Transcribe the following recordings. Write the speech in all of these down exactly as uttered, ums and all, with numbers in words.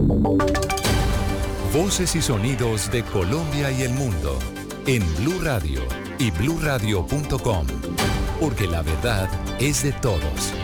Voces y sonidos de Colombia y el mundo en Blue Radio y blue radio punto com, porque la verdad es de todos.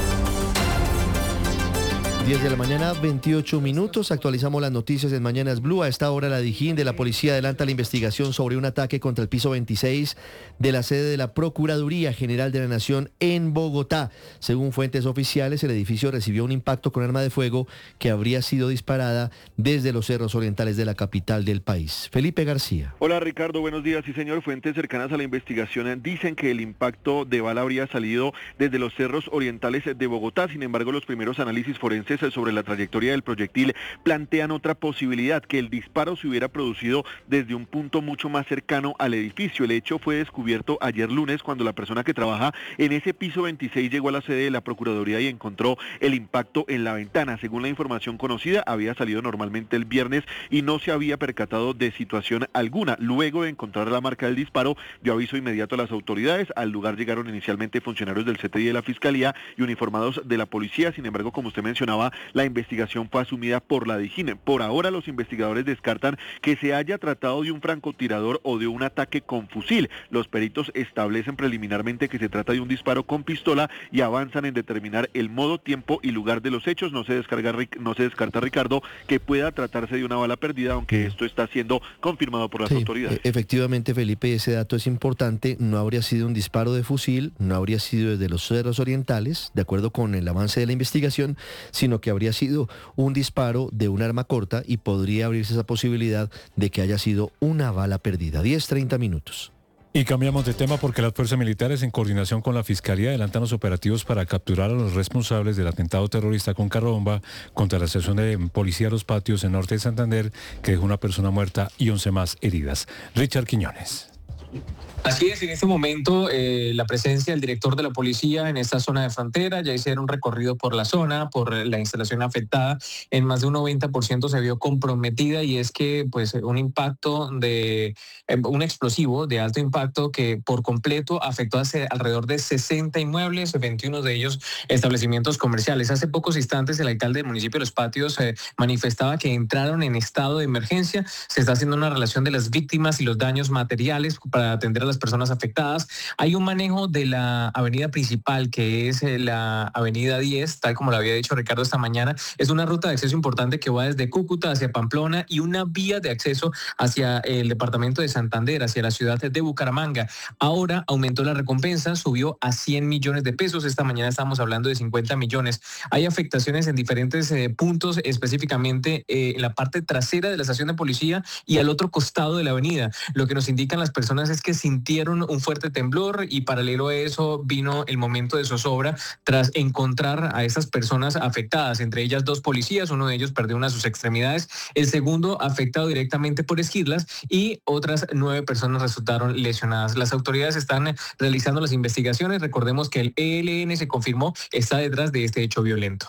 diez de la mañana, veintiocho minutos. Actualizamos las noticias en Mañanas Blue. A esta hora, la Dijín de la Policía adelanta la investigación sobre un ataque contra el piso veintiséis de la sede de la Procuraduría General de la Nación en Bogotá. Según fuentes oficiales, el edificio recibió un impacto con arma de fuego que habría sido disparada desde los cerros orientales de la capital del país. Felipe García. Hola Ricardo, buenos días. Sí señor, fuentes cercanas a la investigación dicen que el impacto de bala habría salido desde los cerros orientales de Bogotá. Sin embargo, los primeros análisis forenses sobre la trayectoria del proyectil plantean otra posibilidad, que el disparo se hubiera producido desde un punto mucho más cercano al edificio. El hecho fue descubierto ayer lunes cuando la persona que trabaja en ese piso veintiséis llegó a la sede de la Procuraduría y encontró el impacto en la ventana. Según la información conocida, había salido normalmente el viernes y no se había percatado de situación alguna. Luego de encontrar la marca del disparo, dio aviso inmediato a las autoridades. Al lugar llegaron inicialmente funcionarios del C T I de la Fiscalía y uniformados de la Policía. Sin embargo, como usted mencionaba, la investigación fue asumida por la Dijín. Por ahora, los investigadores descartan que se haya tratado de un francotirador o de un ataque con fusil. Los peritos establecen preliminarmente que se trata de un disparo con pistola y avanzan en determinar el modo, tiempo y lugar de los hechos. No se descarga, no se descarta, Ricardo, que pueda tratarse de una bala perdida, aunque esto está siendo confirmado por las sí, autoridades. Efectivamente, Felipe, ese dato es importante. No habría sido un disparo de fusil, no habría sido desde los cerros orientales, de acuerdo con el avance de la investigación, sino que habría sido un disparo de un arma corta y podría abrirse esa posibilidad de que haya sido una bala perdida. diez treinta minutos. Y cambiamos de tema porque las fuerzas militares, en coordinación con la Fiscalía, adelantan los operativos para capturar a los responsables del atentado terrorista con carro bomba contra la estación de policía Los Patios en norte de Santander, que dejó una persona muerta y once más heridas. Richard Quiñones. Así es, en este momento eh, la presencia del director de la policía en esta zona de frontera, ya hicieron un recorrido por la zona, por la instalación afectada, en más de un noventa por ciento se vio comprometida, y es que pues un impacto de, eh, un explosivo de alto impacto que por completo afectó a alrededor de sesenta inmuebles, veintiuno de ellos establecimientos comerciales. Hace pocos instantes el alcalde del municipio de Los Patios eh, manifestaba que entraron en estado de emergencia, se está haciendo una relación de las víctimas y los daños materiales para atender a las personas afectadas. Hay un manejo de la avenida principal, que es la avenida diez, tal como lo había dicho Ricardo esta mañana. Es una ruta de acceso importante que va desde Cúcuta hacia Pamplona y una vía de acceso hacia el departamento de Santander, hacia la ciudad de Bucaramanga. Ahora aumentó la recompensa, subió a cien millones de pesos. Esta mañana estamos hablando de cincuenta millones. Hay afectaciones en diferentes eh, puntos, específicamente eh, en la parte trasera de la estación de policía y al otro costado de la avenida. Lo que nos indican las personas es que sintieron un fuerte temblor y paralelo a eso vino el momento de zozobra tras encontrar a estas personas afectadas, entre ellas dos policías, uno de ellos perdió una de sus extremidades, el segundo afectado directamente por esquirlas y otras nueve personas resultaron lesionadas. Las autoridades están realizando las investigaciones. Recordemos que el E L N se confirmó está detrás de este hecho violento.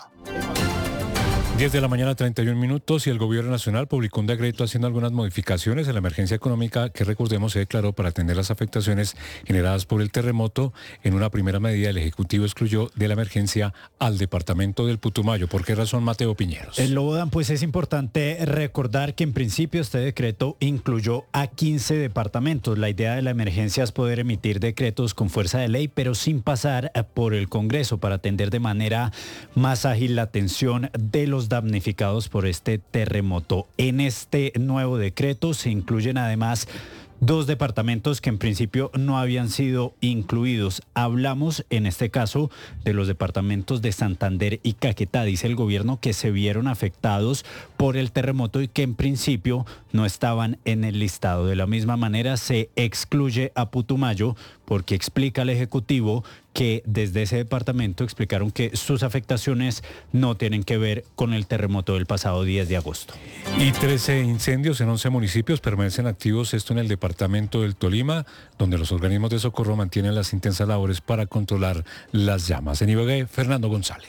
diez de la mañana, treinta y un minutos, y el gobierno nacional publicó un decreto haciendo algunas modificaciones en la emergencia económica que, recordemos, se declaró para atender las afectaciones generadas por el terremoto. En una primera medida, el Ejecutivo excluyó de la emergencia al departamento del Putumayo. ¿Por qué razón, Mateo Piñeros? En Lobodan, pues es importante recordar que en principio este decreto incluyó a quince departamentos. La idea de la emergencia es poder emitir decretos con fuerza de ley, pero sin pasar por el Congreso, para atender de manera más ágil la atención de los damnificados por este terremoto. En este nuevo decreto se incluyen además dos departamentos que en principio no habían sido incluidos. Hablamos en este caso de los departamentos de Santander y Caquetá. Dice el gobierno que se vieron afectados por el terremoto y que en principio no estaban en el listado. De la misma manera se excluye a Putumayo porque explica el Ejecutivo que desde ese departamento explicaron que sus afectaciones no tienen que ver con el terremoto del pasado diez de agosto. Y trece incendios en once municipios permanecen activos, esto en el departamento del Tolima, donde los organismos de socorro mantienen las intensas labores para controlar las llamas. En Ibagué, Fernando González.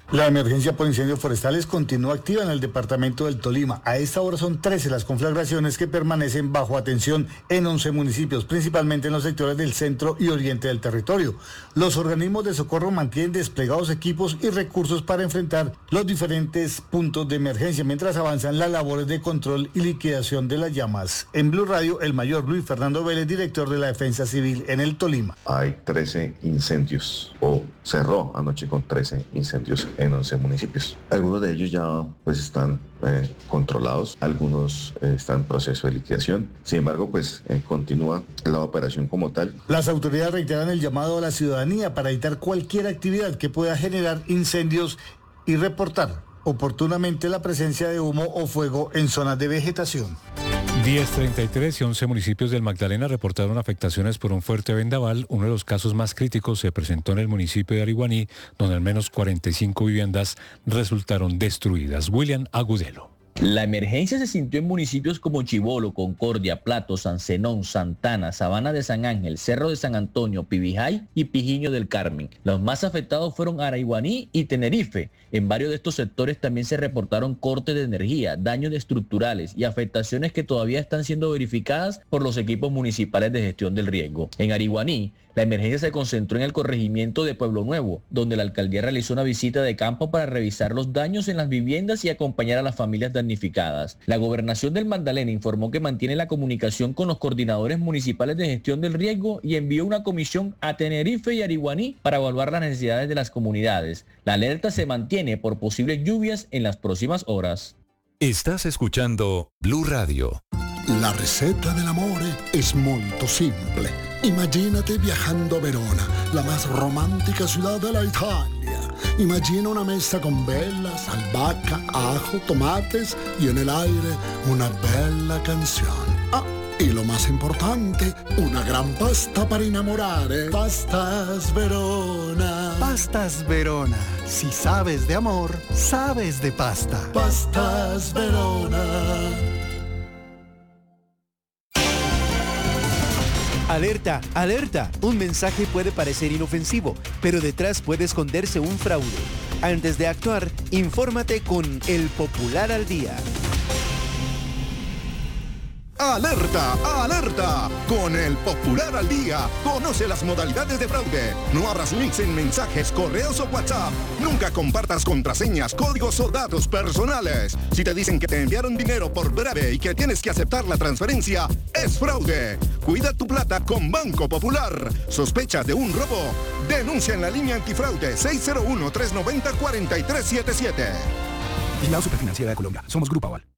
La emergencia por incendios forestales continúa activa en el departamento del Tolima. A esta hora son trece las conflagraciones que permanecen bajo atención en once municipios, principalmente en los sectores del centro y oriente del territorio. Los organismos de socorro mantienen desplegados equipos y recursos para enfrentar los diferentes puntos de emergencia mientras avanzan las labores de control y liquidación de las llamas. En Blue Radio, el mayor Luis Fernando Vélez, director de la Defensa Civil en el Tolima. Hay trece incendios, o cerró anoche con trece incendios en once municipios. Algunos de ellos ya pues están eh, controlados, algunos eh, están en proceso de liquidación. Sin embargo, pues eh, continúa la operación como tal. Las autoridades reiteran el llamado a la ciudadanía para evitar cualquier actividad que pueda generar incendios y reportar oportunamente la presencia de humo o fuego en zonas de vegetación. diez treinta y tres y once municipios del Magdalena reportaron afectaciones por un fuerte vendaval. Uno de los casos más críticos se presentó en el municipio de Ariguaní, donde al menos cuarenta y cinco viviendas resultaron destruidas. William Agudelo. La emergencia se sintió en municipios como Chibolo, Concordia, Plato, San Zenón, Santana, Sabana de San Ángel, Cerro de San Antonio, Pibijay y Pijiño del Carmen. Los más afectados fueron Araiguaní y Tenerife. En varios de estos sectores también se reportaron cortes de energía, daños estructurales y afectaciones que todavía están siendo verificadas por los equipos municipales de gestión del riesgo. En Araiguaní, la emergencia se concentró en el corregimiento de Pueblo Nuevo, donde la alcaldía realizó una visita de campo para revisar los daños en las viviendas y acompañar a las familias damnificadas. La Gobernación del Magdalena informó que mantiene la comunicación con los coordinadores municipales de gestión del riesgo y envió una comisión a Tenerife y Ariguaní para evaluar las necesidades de las comunidades. La alerta se mantiene por posibles lluvias en las próximas horas. Estás escuchando Blue Radio. La receta del amore es muy simple. Imagínate viajando a Verona, la más romántica ciudad de la Italia. Imagina una mesa con velas, albahaca, ajo, tomates y en el aire una bella canción. Ah, y lo más importante, una gran pasta para enamorare. Pastas Verona. Pastas Verona. Si sabes de amor, sabes de pasta. Pastas Verona. Alerta, alerta. Un mensaje puede parecer inofensivo, pero detrás puede esconderse un fraude. Antes de actuar, infórmate con El Popular al Día. ¡Alerta! ¡Alerta! Con El Popular al Día, conoce las modalidades de fraude. No abras links en mensajes, correos o WhatsApp. Nunca compartas contraseñas, códigos o datos personales. Si te dicen que te enviaron dinero por breve y que tienes que aceptar la transferencia, es fraude. Cuida tu plata con Banco Popular. ¿Sospechas de un robo? Denuncia en la línea antifraude seis cero uno, tres nueve cero, cuatro tres siete siete. Vigilado Superfinanciera de Colombia. Somos Grupo Aval.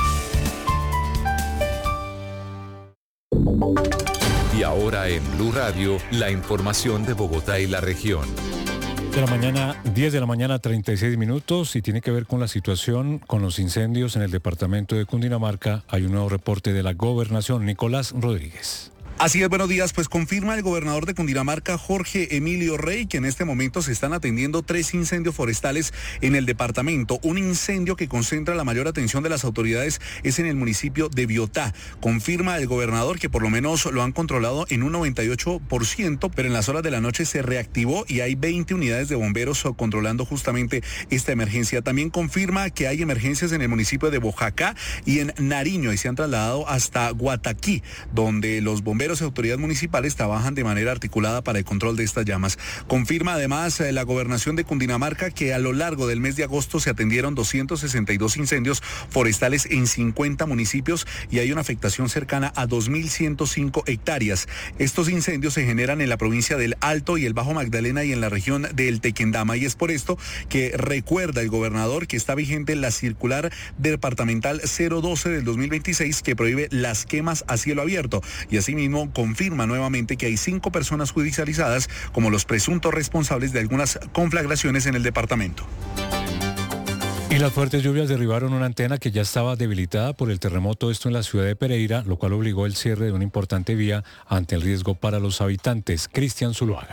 Y ahora en Blue Radio, la información de Bogotá y la región. De la mañana, diez de la mañana, treinta y seis minutos, y tiene que ver con la situación con los incendios en el departamento de Cundinamarca. Hay un nuevo reporte de la Gobernación. Nicolás Rodríguez. Así es, buenos días. Pues confirma el gobernador de Cundinamarca, Jorge Emilio Rey, que en este momento se están atendiendo tres incendios forestales en el departamento. Un incendio que concentra la mayor atención de las autoridades es en el municipio de Biotá. Confirma el gobernador que por lo menos lo han controlado en un noventa y ocho por ciento, pero en las horas de la noche se reactivó y hay veinte unidades de bomberos controlando justamente esta emergencia. También confirma que hay emergencias en el municipio de Bojacá y en Nariño y se han trasladado hasta Guataquí, donde los bomberos y autoridades municipales trabajan de manera articulada para el control de estas llamas. Confirma además eh, la gobernación de Cundinamarca que a lo largo del mes de agosto se atendieron doscientos sesenta y dos incendios forestales en cincuenta municipios y hay una afectación cercana a dos mil ciento cinco hectáreas. Estos incendios se generan en la provincia del Alto y el Bajo Magdalena y en la región del Tequendama, y es por esto que recuerda el gobernador que está vigente la circular departamental cero doce del dos mil veintiséis que prohíbe las quemas a cielo abierto, y asimismo confirma nuevamente que hay cinco personas judicializadas como los presuntos responsables de algunas conflagraciones en el departamento. Y las fuertes lluvias derribaron una antena que ya estaba debilitada por el terremoto, esto en la ciudad de Pereira, lo cual obligó el cierre de una importante vía ante el riesgo para los habitantes. Cristian Zuluaga.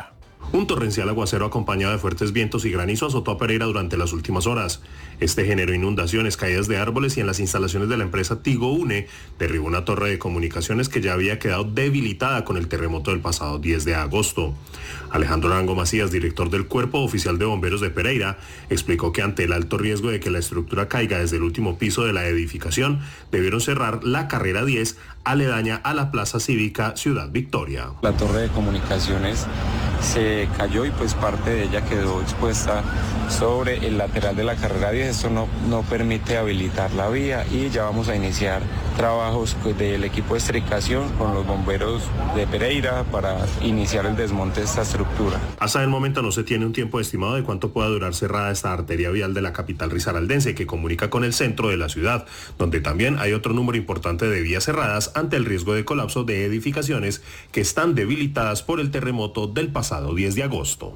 Un torrencial aguacero acompañado de fuertes vientos y granizo azotó a Pereira durante las últimas horas. Este generó inundaciones, caídas de árboles y en las instalaciones de la empresa Tigo Une derribó una torre de comunicaciones que ya había quedado debilitada con el terremoto del pasado diez de agosto. Alejandro Arango Macías, director del Cuerpo Oficial de Bomberos de Pereira, explicó que ante el alto riesgo de que la estructura caiga desde el último piso de la edificación, debieron cerrar la carrera diez aledaña a la Plaza Cívica Ciudad Victoria. La torre de comunicaciones se cayó y pues parte de ella quedó expuesta sobre el lateral de la carrera diez. Esto no, no permite habilitar la vía y ya vamos a iniciar trabajos del equipo de estricación con los bomberos de Pereira para iniciar el desmonte de esta estructura. Hasta el momento no se tiene un tiempo estimado de cuánto pueda durar cerrada esta arteria vial de la capital risaraldense que comunica con el centro de la ciudad, donde también hay otro número importante de vías cerradas ante el riesgo de colapso de edificaciones que están debilitadas por el terremoto del pasado diez de agosto.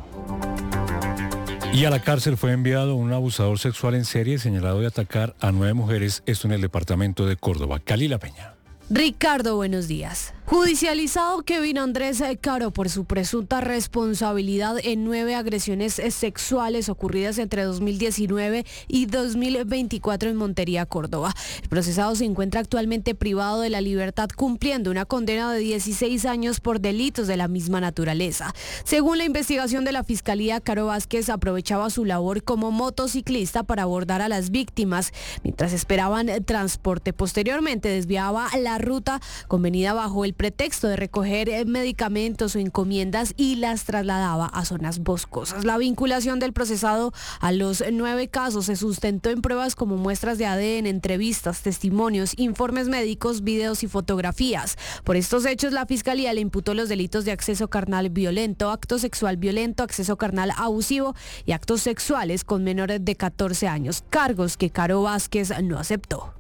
Y a la cárcel fue enviado un abusador sexual en serie señalado de atacar a nueve mujeres, esto en el departamento de Córdoba. Cali La Peña. Ricardo, buenos días. Judicializado Kevin Andrés Caro por su presunta responsabilidad en nueve agresiones sexuales ocurridas entre dos mil diecinueve y dos mil veinticuatro en Montería, Córdoba. El procesado se encuentra actualmente privado de la libertad cumpliendo una condena de dieciséis años por delitos de la misma naturaleza. Según la investigación de la Fiscalía, Caro Vázquez aprovechaba su labor como motociclista para abordar a las víctimas mientras esperaban transporte. Posteriormente desviaba la ruta convenida bajo el pretexto de recoger medicamentos o encomiendas y las trasladaba a zonas boscosas. La vinculación del procesado a los nueve casos se sustentó en pruebas como muestras de A D N, entrevistas, testimonios, informes médicos, videos y fotografías. Por estos hechos, la Fiscalía le imputó los delitos de acceso carnal violento, acto sexual violento, acceso carnal abusivo y actos sexuales con menores de catorce años, cargos que Caro Vázquez no aceptó.